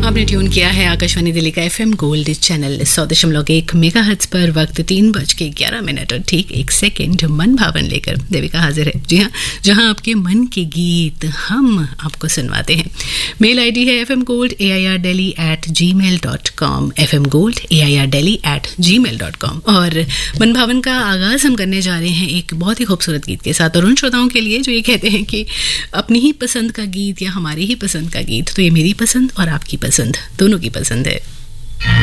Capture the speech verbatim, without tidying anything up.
आपने ट्यून किया है आकाशवाणी दिल्ली का एफएम गोल्ड चैनल सौ दशमलव एक मेगाहर्ट्ज पर। वक्त तीन बज के ग्यारह मिनट और ठीक एक सेकेंड मन भावन लेकर देविका हाजिर है। जी हाँ, जहाँ आपके मन के गीत हम आपको सुनवाते हैं। मेल आईडी है F M gold A I R daily eight ji mail dot com, F M gold A I R daily eight ji mail dot com. और मन भावन का आगाज हम करने जा रहे हैं एक बहुत ही खूबसूरत गीत के साथ, और उन श्रोताओं के लिए जो ये कहते हैं कि अपनी ही पसंद का गीत या हमारी ही पसंद का गीत, तो ये मेरी पसंद और आपकी पसंद दोनों की पसंद है।